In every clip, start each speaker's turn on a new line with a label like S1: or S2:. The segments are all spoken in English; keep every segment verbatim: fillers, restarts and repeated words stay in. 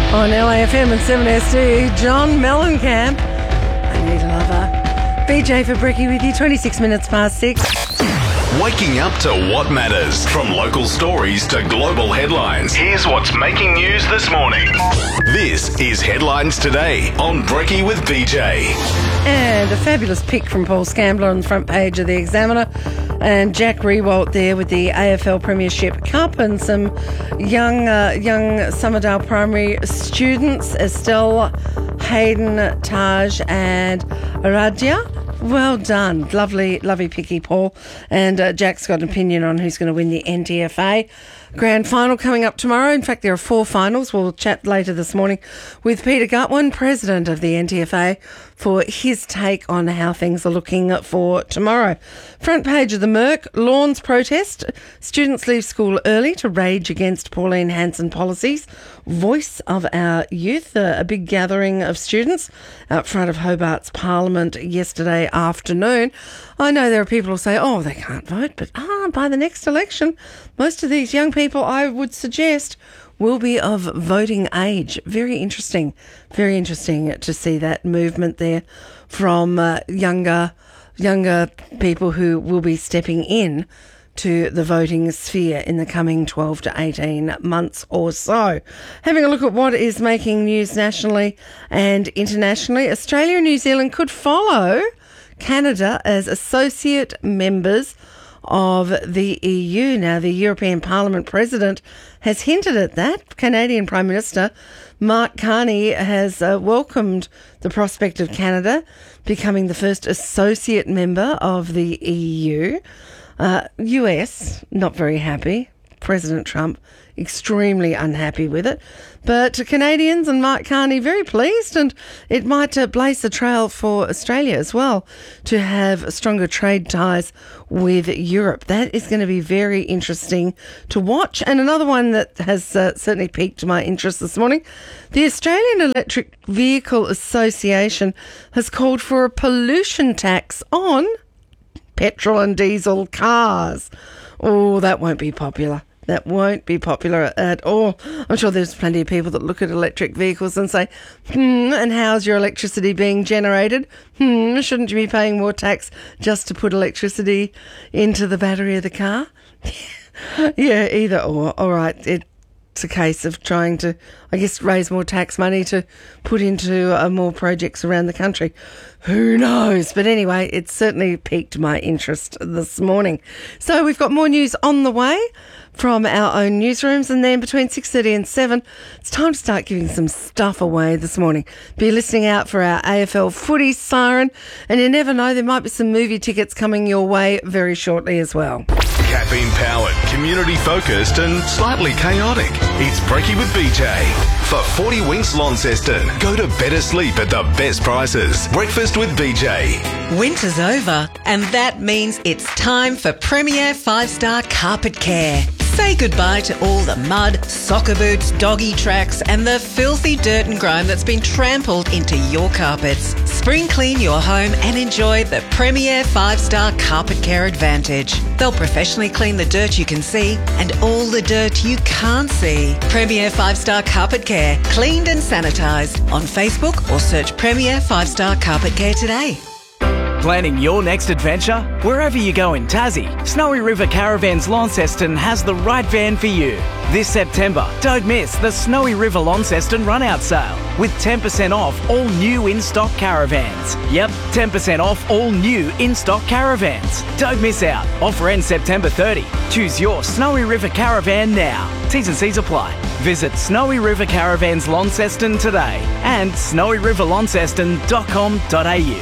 S1: On L A F M and seven S D, John Mellencamp, I Need a Lover. B J for Bricky with you, twenty-six minutes past six.
S2: Waking up to what matters. From local stories to global headlines. Here's what's making news this morning. This is Headlines Today on Bricky with B J.
S1: And a fabulous pic from Paul Scambler on the front page of the Examiner. And Jack Riewoldt there with the A F L Premiership Cup and some young uh, young Summerdale Primary students, Estelle, Hayden, Taj and Radja. Well done. Lovely, lovely picky, Paul. And uh, Jack's got an opinion on who's going to win the N T F A Grand Final coming up tomorrow. In fact, there are four finals. We'll chat later this morning with Peter Gutwin, President of the N T F A, for his take on how things are looking for tomorrow. Front page of the Merc, Lawns protest. Students leave school early to rage against Pauline Hanson policies. Voice of our youth, a, a big gathering of students out front of Hobart's Parliament yesterday afternoon. I know there are people who say, oh, they can't vote, but ah, by the next election, most of these young people, I would suggest, will be of voting age. Very interesting. Very interesting to see that movement there from uh, younger younger people who will be stepping in to the voting sphere in the coming twelve to eighteen months or so. Having a look at what is making news nationally and internationally, Australia and New Zealand could follow Canada as associate members of the E U. Now, the European Parliament President has hinted at that. Canadian Prime Minister Mark Carney has uh, welcomed the prospect of Canada becoming the first associate member of the E U. Uh, U S, not very happy. President Trump, extremely unhappy with it. But Canadians and Mark Carney very pleased, and it might uh, blaze the trail for Australia as well to have stronger trade ties with Europe. That is going to be very interesting to watch. And another one that has uh, certainly piqued my interest this morning, the Australian Electric Vehicle Association has called for a pollution tax on petrol and diesel cars. Oh, that won't be popular. That won't be popular at all. I'm sure there's plenty of people that look at electric vehicles and say, hmm, and how's your electricity being generated? Hmm, shouldn't you be paying more tax just to put electricity into the battery of the car? Yeah, either or. All right, it's a case of trying to, I guess, raise more tax money to put into uh, more projects around the country. Who knows? But anyway, it's certainly piqued my interest this morning. So we've got more news on the way from our own newsrooms, and then between six thirty and seven, it's time to start giving some stuff away this morning. Be listening out for our A F L footy siren, and you never know, there might be some movie tickets coming your way very shortly as well.
S2: Caffeine powered, community focused and slightly chaotic. It's Breaky with B J. For forty Winks Launceston, go to better sleep at the best prices. Breakfast with B J.
S3: Winter's over, and that means it's time for Premier five star Carpet Care. Say goodbye to all the mud, soccer boots, doggy tracks and the filthy dirt and grime that's been trampled into your carpets. Spring clean your home and enjoy the Premier five star Carpet Care Advantage. They'll professionally clean the dirt you can see and all the dirt you can't see. Premier five star Carpet Care, cleaned and sanitised. On Facebook or search Premier five star Carpet Care today.
S4: Planning your next adventure? Wherever you go in Tassie, Snowy River Caravans Launceston has the right van for you. This September, don't miss the Snowy River Launceston run-out sale with ten percent off all new in-stock caravans. Yep, ten percent off all new in-stock caravans. Don't miss out. Offer ends September thirtieth. Choose your Snowy River Caravan now. T's and C's apply. Visit Snowy River Caravans Launceston today and snowy river launceston dot com dot a u.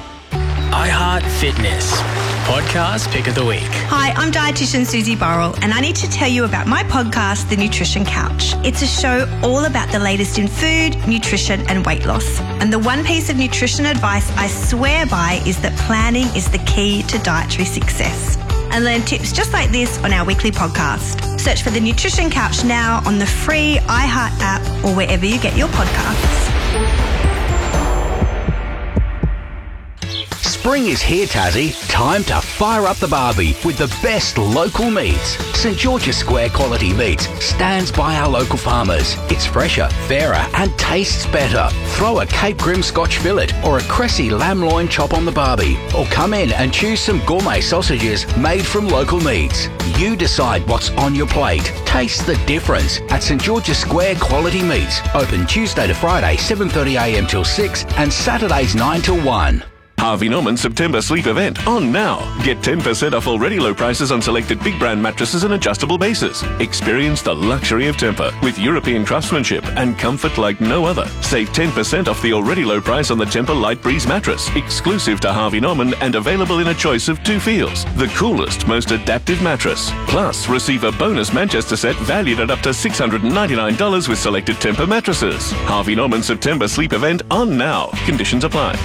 S5: iHeart Fitness Podcast Pick of the Week.
S6: Hi, I'm dietitian Susie Burrell, and I need to tell you about my podcast, The Nutrition Couch. It's a show all about the latest in food, nutrition and weight loss. And the one piece of nutrition advice I swear by is that planning is the key to dietary success. And learn tips just like this on our weekly podcast. Search for The Nutrition Couch now on the free iHeart app or wherever you get your podcasts.
S7: Spring is here, Tassie. Time to fire up the barbie with the best local meats. St George's Square Quality Meats stands by our local farmers. It's fresher, fairer and tastes better. Throw a Cape Grim Scotch fillet or a Cressy lamb loin chop on the barbie. Or come in and choose some gourmet sausages made from local meats. You decide what's on your plate. Taste the difference at St George's Square Quality Meats. Open Tuesday to Friday seven thirty a m till six and Saturdays nine till one.
S8: Harvey Norman September sleep event on now. Get ten percent off already low prices on selected big brand mattresses and adjustable bases. Experience the luxury of Tempur with European craftsmanship and comfort like no other. Save ten percent off the already low price on the Tempur Light Breeze mattress, exclusive to Harvey Norman and available in a choice of two feels. The coolest, most adaptive mattress. Plus, receive a bonus Manchester set valued at up to six hundred ninety-nine dollars with selected Tempur mattresses. Harvey Norman September sleep event on now. Conditions apply.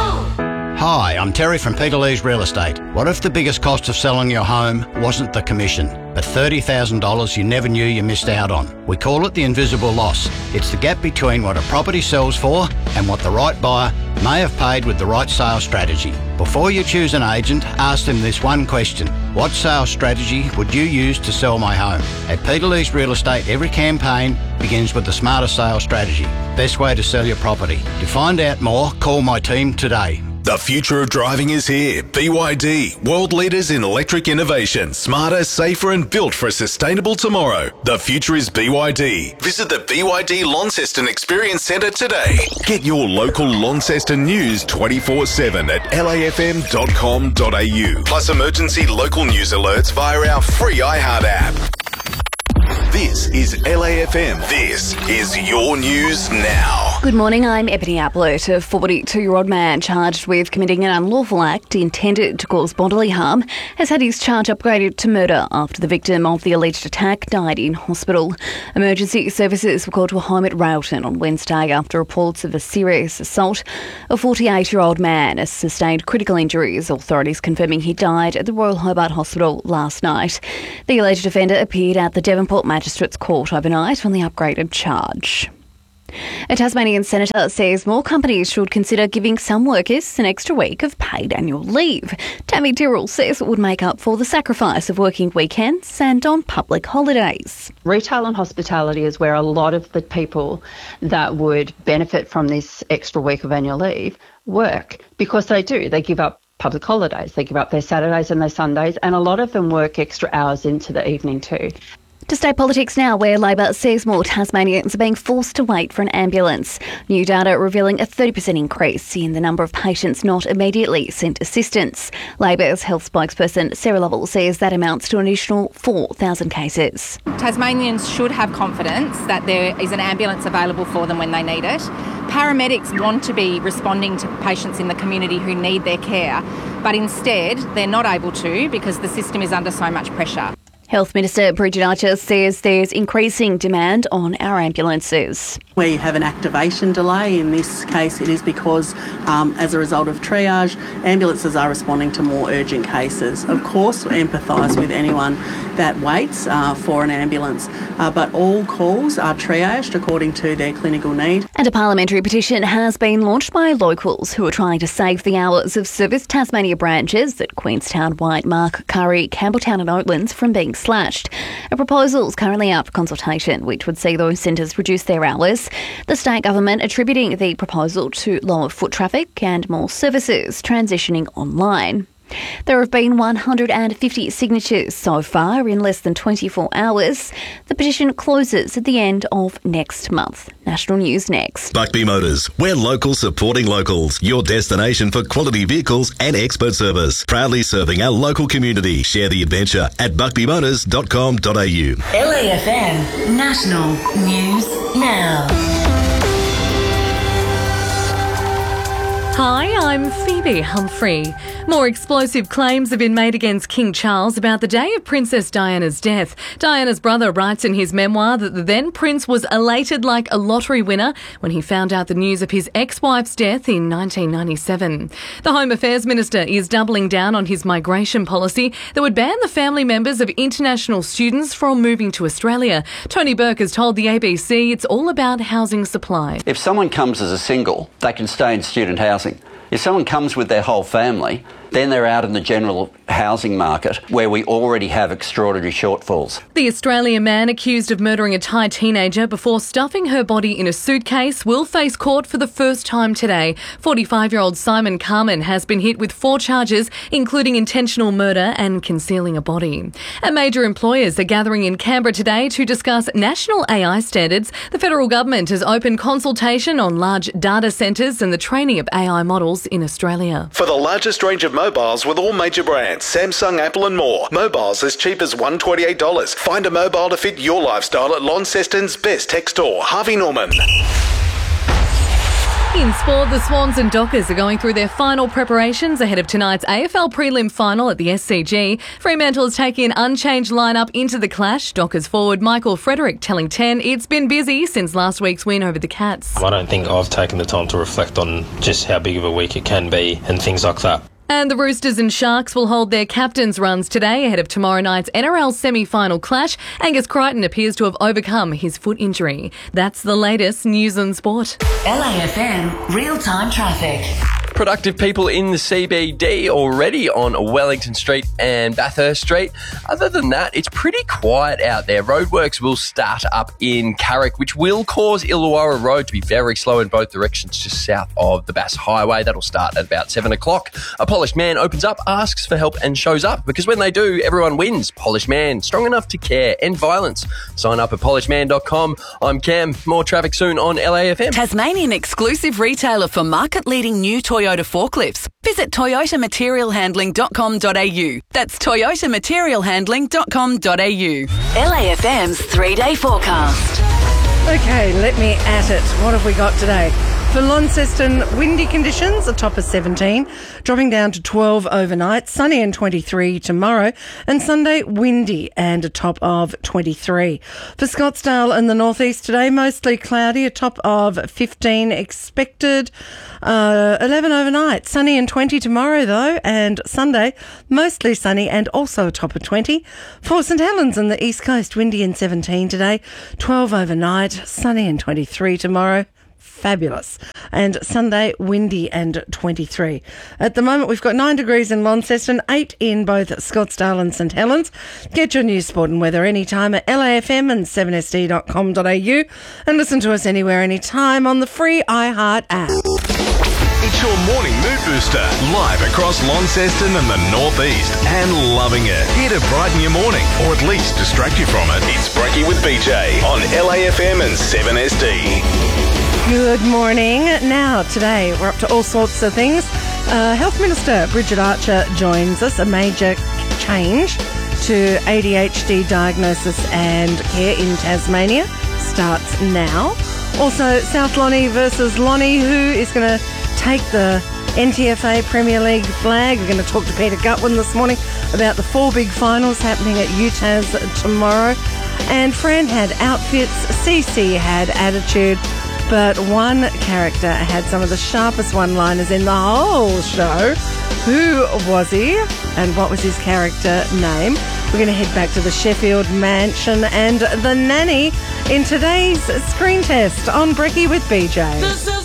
S9: Hi, I'm Terry from Peter Lee's Real Estate. What if the biggest cost of selling your home wasn't the commission, but thirty thousand dollars you never knew you missed out on? We call it the invisible loss. It's the gap between what a property sells for and what the right buyer may have paid with the right sales strategy. Before you choose an agent, ask them this one question. What sales strategy would you use to sell my home? At Peter Lee's Real Estate, every campaign begins with the smarter sales strategy. Best way to sell your property. To find out more, call my team today.
S2: The future of driving is here. B Y D, world leaders in electric innovation, smarter, safer and built for a sustainable tomorrow. The future is B Y D. Visit the B Y D Launceston Experience Centre today. Get your local Launceston news twenty-four seven at L A F M dot com dot a u. Plus emergency local news alerts via our free iHeart app. This is L A F M. This is your news now.
S10: Good morning, I'm Ebony Ablett. A forty-two-year-old man charged with committing an unlawful act intended to cause bodily harm has had his charge upgraded to murder after the victim of the alleged attack died in hospital. Emergency services were called to a home at Railton on Wednesday after reports of a serious assault. A forty-eight-year-old man has sustained critical injuries, authorities confirming he died at the Royal Hobart Hospital last night. The alleged offender appeared at the Devonport Magistrates Court overnight on the upgraded charge. A Tasmanian senator says more companies should consider giving some workers an extra week of paid annual leave. Tammy Tyrrell says it would make up for the sacrifice of working weekends and on public holidays.
S11: Retail and hospitality is where a lot of the people that would benefit from this extra week of annual leave work, because they do. They give up public holidays, they give up their Saturdays and their Sundays, and a lot of them work extra hours into the evening too.
S10: To state politics now, where Labor says more Tasmanians are being forced to wait for an ambulance. New data revealing a thirty percent increase in the number of patients not immediately sent assistance. Labor's health spokesperson Sarah Lovell says that amounts to an additional four thousand cases.
S12: Tasmanians should have confidence that there is an ambulance available for them when they need it. Paramedics want to be responding to patients in the community who need their care, but instead they're not able to because the system is under so much pressure.
S10: Health Minister Bridget Archer says there's increasing demand on our ambulances.
S13: We have an activation delay. In this case, it is because, um, as a result of triage, ambulances are responding to more urgent cases. Of course, we empathise with anyone that waits uh, for an ambulance, uh, but all calls are triaged according to their clinical need.
S10: And a parliamentary petition has been launched by locals who are trying to save the hours of Service Tasmania branches at Queenstown, White, Mark, Curry, Campbelltown and Oatlands from being slashed. A proposal is currently out for consultation, which would see those centres reduce their hours. The state government attributing the proposal to lower foot traffic and more services transitioning online. There have been one hundred fifty signatures so far in less than twenty-four hours. The petition closes at the end of next month. National News next.
S2: Buckby Motors, we're local supporting locals. Your destination for quality vehicles and expert service. Proudly serving our local community. Share the adventure at buckby motors dot com dot a u.
S14: L A F M National News Now.
S15: Hi, I'm Phoebe Humphrey. More explosive claims have been made against King Charles about the day of Princess Diana's death. Diana's brother writes in his memoir that the then prince was elated like a lottery winner when he found out the news of his ex-wife's death in nineteen ninety-seven. The Home Affairs Minister is doubling down on his migration policy that would ban the family members of international students from moving to Australia. Tony Burke has told the A B C it's all about housing supply.
S16: If someone comes as a single, they can stay in student housing housing. If someone comes with their whole family, then they're out in the general housing market where we already have extraordinary shortfalls.
S15: The Australian man accused of murdering a Thai teenager before stuffing her body in a suitcase will face court for the first time today. forty-five-year-old Simon Carman has been hit with four charges, including intentional murder and concealing a body. And major employers are gathering in Canberra today to discuss national A I standards. The federal government has opened consultation on large data centres and the training of A I models in Australia.
S2: For the largest range of mobiles with all major brands, Samsung, Apple and more. Mobiles as cheap as one hundred twenty-eight dollars. Find a mobile to fit your lifestyle at Launceston's best tech store, Harvey Norman.
S15: In sport, the Swans and Dockers are going through their final preparations ahead of tonight's A F L prelim final at the S C G. Fremantle is taking an unchanged lineup into the clash. Dockers forward Michael Frederick telling ten it's been busy since last week's win over the Cats.
S17: I don't think I've taken the time to reflect on just how big of a week it can be and things like that.
S15: And the Roosters and Sharks will hold their captains' runs today ahead of tomorrow night's N R L semi-final clash. Angus Crichton appears to have overcome his foot injury. That's the latest news and sport.
S14: L A F M real-time traffic.
S18: Productive people in the C B D already on Wellington Street and Bathurst Street. Other than that, it's pretty quiet out there. Roadworks will start up in Carrick, which will cause Illawarra Road to be very slow in both directions just south of the Bass Highway. That'll start at about seven o'clock. A polished man opens up, asks for help and shows up, because when they do, everyone wins. Polished Man, strong enough to care, end violence. Sign up at polished man dot com. I'm Cam. More traffic soon on L A F M.
S19: Tasmanian exclusive retailer for market-leading new Toyota forklifts. Visit toyota material handling dot com dot a u. That's toyota material handling dot com dot a u.
S14: L A F M's three-day forecast.
S1: Okay, let me at it. What have we got today? For Launceston, windy conditions, a top of seventeen, dropping down to twelve overnight, sunny and twenty-three tomorrow, and Sunday windy and a top of twenty-three. For Scottsdale and the northeast today, mostly cloudy, a top of fifteen expected, uh, eleven overnight, sunny and twenty tomorrow though, and Sunday mostly sunny and also a top of twenty. For St Helens and the east coast, windy and seventeen today, twelve overnight, sunny and twenty-three tomorrow. Fabulous. And Sunday, windy and twenty-three. At the moment, we've got nine degrees in Launceston, eight in both Scottsdale and St Helens. Get your news, sport and weather anytime at L A F M and seven S D dot com dot a u and listen to us anywhere, anytime on the free iHeart app.
S2: It's your morning mood booster, live across Launceston and the northeast, and loving it. Here to brighten your morning, or at least distract you from it. It's Brekkie with B J on L A F M and seven S D.
S1: Good morning. Now, today, we're up to all sorts of things. Uh, Health Minister Bridget Archer joins us. A major change to A D H D diagnosis and care in Tasmania starts now. Also, South Lonnie versus Lonnie, who is going to take the N T F A Premier League flag. We're going to talk to Peter Gutwin this morning about the four big finals happening at U T A S tomorrow. And Fran had outfits, Cece had attitude, but one character had some of the sharpest one-liners in the whole show. Who was he and what was his character name? We're going to head back to the Sheffield Mansion and the nanny in today's screen test on Brekkie with B J.
S20: This is